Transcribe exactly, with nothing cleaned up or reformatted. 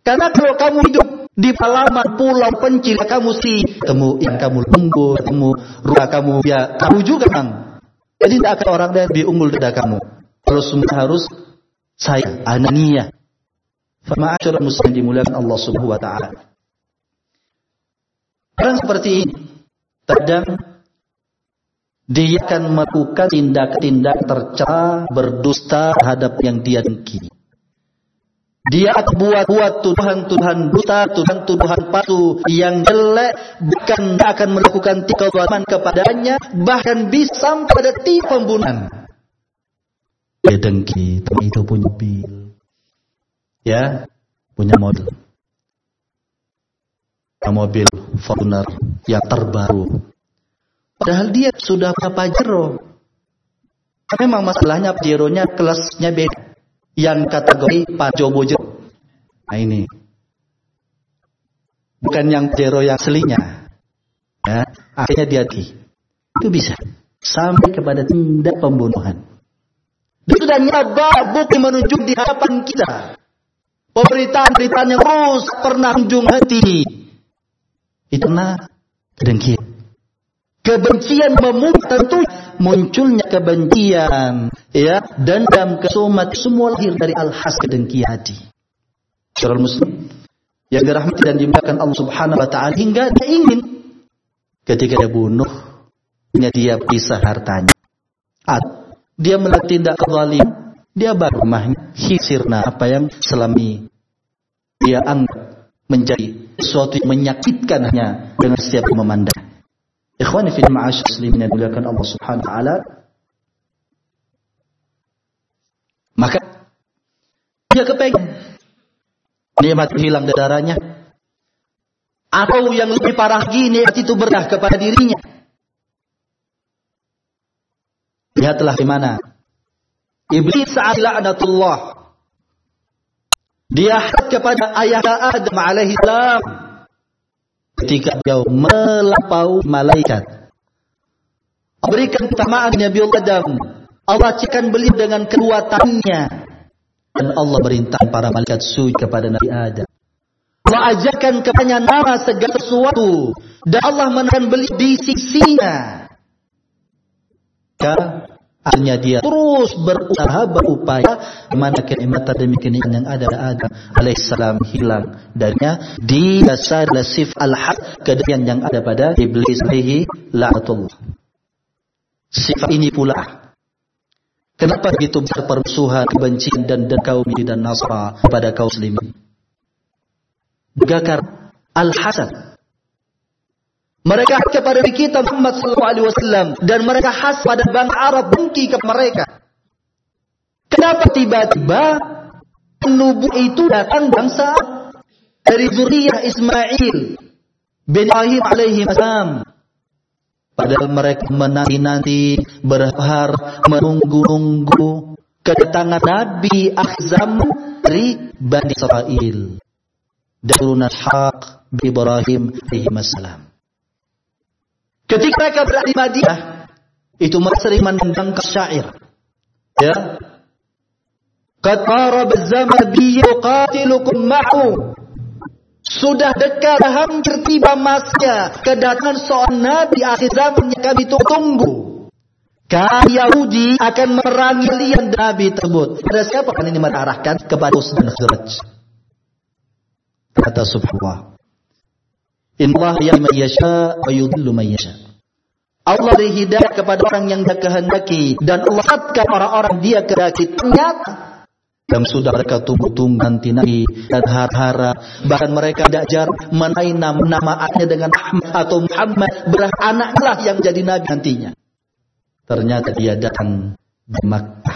Karena kalau kamu hidup di palaman pulau pencil, kamu sih temu yang kamu lembut, temu rumah kamu, ya kamu juga Bang. Jadi tidak akan orang lain lebih unggul dari kamu. Kalau semua harus saya, anania. Fama'asyarul muslimin dimuliakan Allah Subhanahu wa taala. Orang seperti ini kadang dia akan melakukan tindak-tindak tercela, berdusta terhadap yang dia dengki. Dia akan buat-buat tuduhan-tuduhan dusta, tuduhan-tuduhan palsu yang jelek, bahkan dia akan melakukan kezaliman kepadanya, bahkan bisa sampai pada tipe pembunuhan. Dia dengki, teman itu punya mobil, ya, punya mobil, mobil Fortuner yang terbaru. Padahal dia sudah punya Pajero. Memang masalahnya Pajeronya kelasnya beda. Yang kategori Pajobojo. Nah ini. Bukan yang Pajero yang aslinya. Ya, akhirnya dia di. Itu bisa. Sampai kepada tindak pembunuhan. Dia sudah nyoba bukti menuju di hadapan kita. Pemberitaan-pemberitaan yang terus pernah menjunjung hati. Itu karena kedengkian. Kebencian memuncul, tentu munculnya kebencian, ya, dendam, kesumat, semua lahir dari al-hasad, kedengkian hati. Saudara muslim yang dirahmati dan dimuliakan Allah Subhanahu wa taala, hingga dia ingin ketika dia bunuh, dia pisah hartanya. Atau dia melakukan tindak kezalim, dia bakar rumahnya, hisirna apa yang selama dia anggap menjadi sesuatu yang menyakitkan hanya dengan setiap memandang. Ikhwani fi ma'asyar muslimin yang dimuliakan Allah Subhanahu wa taala. Maka dia kepengen nikmat hilang dari darahnya, atau yang lebih parah lagi, nikmat itu berkah kepada dirinya. Lihatlah di mana iblis la'natullah dia hadap kepada ayah Adam alaihi salam ketika beliau melampaui malaikat. Berikan keutamaan Nabi Adam. Allah ciptakan beliau dengan kedua tangannya. Dan Allah merintahkan para malaikat sujud kepada Nabi Adam. Allah ajarkan kepadanya nama segala sesuatu. Dan Allah menahan beliau di sisinya. Akhirnya dia terus berusaha, berupaya mana kenikmatan demi kenikmatan yang ada pada Adam alaihissalam hilang darinya, di dasar lasif al-had, kedenian yang ada pada iblis alaihi la'natullah. Sifat ini pula kenapa begitu besar permusuhan, kebencian dan dan kaum Yahudi dan Nasara pada kaum muslimin? Gara al-hasad. Mereka kepada kita Muhammad sallallahu alaihi wasallam, dan mereka khas pada bangsa Arab, dengki ke mereka. Kenapa tiba-tiba nubuah itu datang bangsa dari zuriyah Ismail bin Ibrahim alaihi salam? Padahal mereka menanti-nanti, berharap, menunggu-nunggu kedatangan Nabi Akhzam dari Bani Israel, dari turunan Ishaq bin Ibrahim alaihi salam. Ketika mereka berada di Madinah, itu mereka sering menendangkan syair. Ya. Qad qaraba az-zaman bi yuqatilukum ma'u. Sudah dekat, hampir tiba masanya kedatangan seorang nabi akhir zaman yang kami tunggu. Kaum Yahudi akan memerangi kalian nabi tersebut. Pada siapa kan ini mengarahkan? Kepada Aus dan Khazraj. Kata subhanallah. Innallaha yahdi man yasha wa yudhillu man yasha. Allah beri hidayah kepada orang yang dia kehendaki, dan Allah sesatkan orang-orang dia kehendaki. Ternyata dan sudah mereka tunggu-tunggu nanti nabi dan harap-harap, bahkan mereka belajar menai nama anaknya dengan Ahmad atau Muhammad, berah anaklah yang jadi nabi nantinya. Ternyata dia datang di Makkah